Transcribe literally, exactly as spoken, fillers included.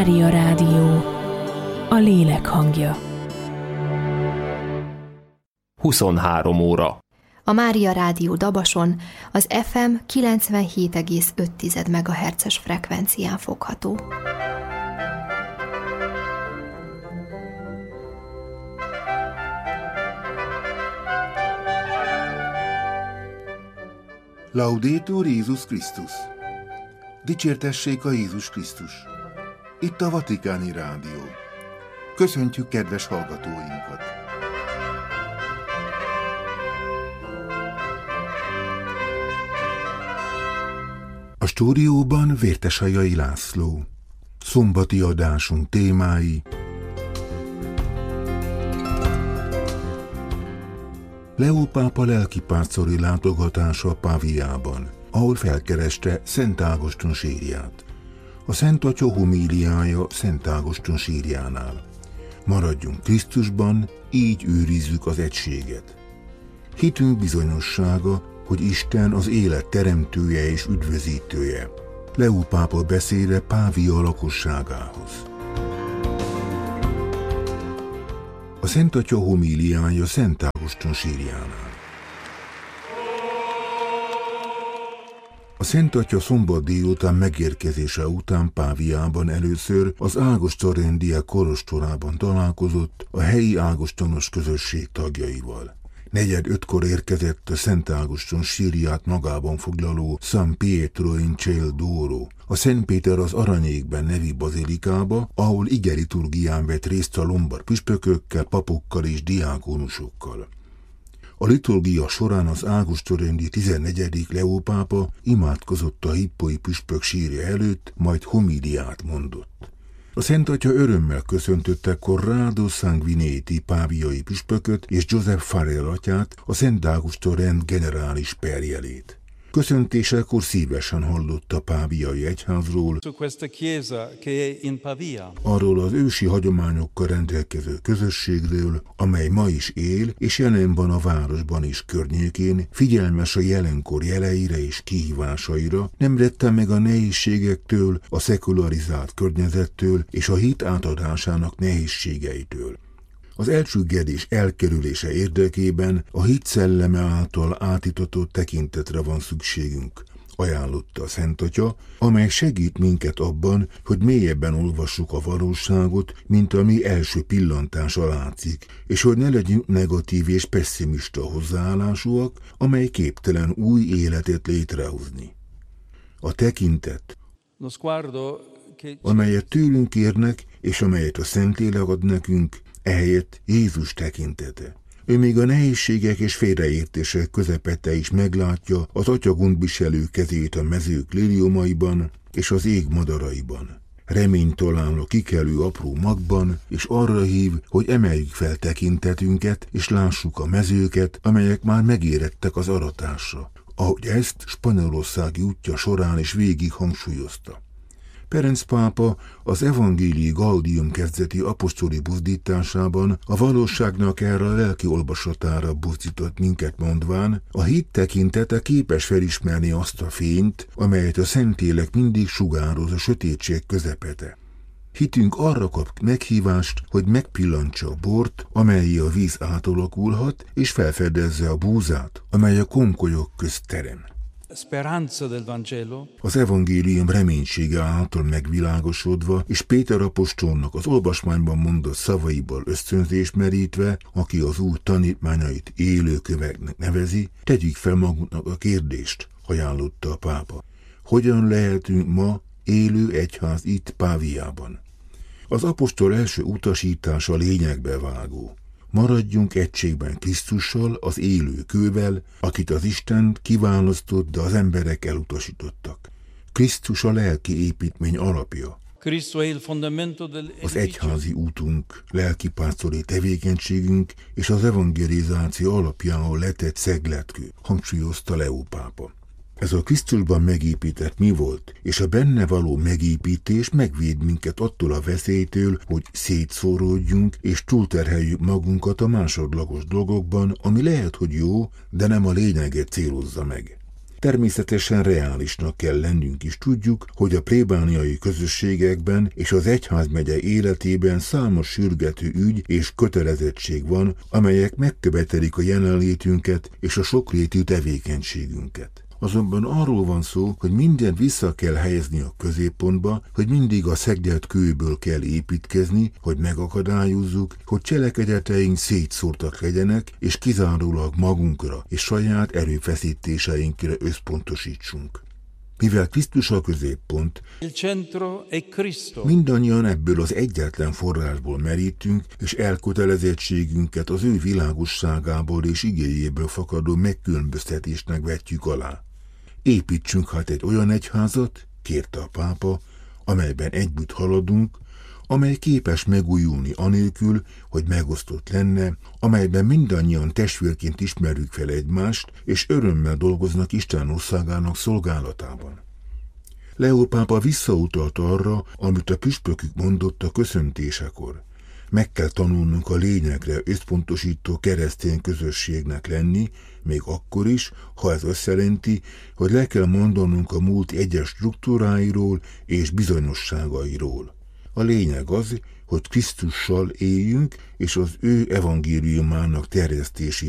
Mária Rádió, a lélek hangja. huszonhárom óra. A Mária Rádió Dabason az ef em kilencvenhét egész öt megahertzes frekvencián fogható. Laudetur Jézus Krisztus! Dicsértessék a Jézus Krisztus! Itt a Vatikáni Rádió. Köszöntjük kedves hallgatóinkat! A stúdióban Vértesajai László. Szombati adásunk témái: Leó pápa lelkipásztori látogatása Páviában, ahol felkereste Szent Ágoston sírját. A Szent Atya homíliája Szent Ágoston sírjánál. Maradjunk Krisztusban, így őrizzük az egységet. Hitünk bizonyossága, hogy Isten az élet teremtője és üdvözítője. Leó pápa beszéde Pávia lakosságához. A Szent Atya homíliája Szent Ágoston sírjánál. A Szent Atya szombat délután megérkezése után Páviában először az ágostonrendiek kolostorában találkozott a helyi ágostonos közösség tagjaival. Negyed ötkor érkezett a Szent Ágoston sírját magában foglaló San Pietro in Ciel d'Oro, a Szent Péter az Aranyékben nevű bazilikába, ahol igeliturgián vett részt a lombard püspökökkel, papokkal és diákonusokkal. A liturgia során az ágostonrendi tizennegyedik Leó pápa imádkozott a hippói püspök sírja előtt, majd homíliát mondott. A Szent Atya örömmel köszöntötte Corrado Sanguinetti páviai püspököt és Joseph Farrell atyát, a Szent Ágoston rend generális perjelét. Köszöntésekor szívesen hallott a páviai egyházról, arról az ősi hagyományokkal rendelkező közösségről, amely ma is él és jelen van a városban is környékén, figyelmes a jelenkor jeleire és kihívásaira, nem rette meg a nehézségektől, a szekularizált környezettől és a hit átadásának nehézségeitől. Az elcsüggedés elkerülése érdekében a hit szelleme által átítatott tekintetre van szükségünk, ajánlotta a Szent Atya, amely segít minket abban, hogy mélyebben olvassuk a valóságot, mint ami első pillantása látszik, és hogy ne legyünk negatív és pesszimista hozzáállásúak, amely képtelen új életet létrehozni. A tekintet, amelyet tőlünk kérnek, és amelyet a Szentlélek ad nekünk, ehelyett Jézus tekintete. Ő még a nehézségek és félreértések közepette is meglátja az Atya gondviselő kezét a mezők liliomaiban és az ég madaraiban. Reményt talál a kikelő apró magban, és arra hív, hogy emeljük fel tekintetünket, és lássuk a mezőket, amelyek már megérettek az aratásra, ahogy ezt spanyolországi útja során is végig hangsúlyozta. Ferenc pápa az Evangelii Gaudium kezdeti apostoli buzdításában a valóságnak erre a lelki olvasatára buzdított minket mondván, a hit tekintete képes felismerni azt a fényt, amelyet a Szentlélek mindig sugároz a sötétség közepete. Hitünk arra kap meghívást, hogy megpillantsa a bort, amellyé a víz átalakulhat, és felfedezze a búzát, amely a konkolyok közt terem. Az evangélium reménysége által megvilágosodva, és Péter apostolnak az olvasmányban mondott szavaiból ösztönzést merítve, aki az úr tanítmányait élőköveknek nevezi, tegyük fel magunknak a kérdést, ajánlotta a pápa. Hogyan lehetünk ma élő egyház itt Páviában? Az apostol első utasítása lényegbe vágó. Maradjunk egységben Krisztussal, az élő kővel, akit az Isten kiválasztott, de az emberek elutasítottak. Krisztus a lelki építmény alapja. Az egyházi útunk, lelkipásztori tevékenységünk és az evangelizáció alapjául letett szegletkő, hangsúlyozta Leó pápa. Ez a Krisztusban megépített mi volt, és a benne való megépítés megvéd minket attól a veszélytől, hogy szétszóródjunk és túlterheljük magunkat a másodlagos dolgokban, ami lehet, hogy jó, de nem a lényeget célozza meg. Természetesen reálisnak kell lennünk is, tudjuk, hogy a plébániai közösségekben és az egyházmegye életében számos sürgető ügy és kötelezettség van, amelyek megkövetelik a jelenlétünket és a sokrétű tevékenységünket. Azonban arról van szó, hogy mindent vissza kell helyezni a középpontba, hogy mindig a szegdelt kőből kell építkezni, hogy megakadályozzuk, hogy cselekedeteink szétszórtak legyenek, és kizárólag magunkra és saját erőfeszítéseinkre összpontosítsunk. Mivel Krisztus a középpont, mindannyian ebből az egyetlen forrásból merítünk, és elkötelezettségünket az ő világosságából és igéjéből fakadó megkülönböztetésnek vetjük alá. Építsünk hát egy olyan egyházat, kérte a pápa, amelyben együtt haladunk, amely képes megújulni anélkül, hogy megosztott lenne, amelyben mindannyian testvérként ismerjük fel egymást, és örömmel dolgoznak Isten országának szolgálatában. Leó pápa visszautalt arra, amit a püspökük mondott a köszöntésekor. Meg kell tanulnunk a lényegre összpontosító keresztény közösségnek lenni, még akkor is, ha ez azt jelenti, hogy le kell mondanunk a múlt egyes struktúráiról és bizonyosságairól. A lényeg az, hogy Krisztussal éljünk, és az ő evangéliumának terjesztését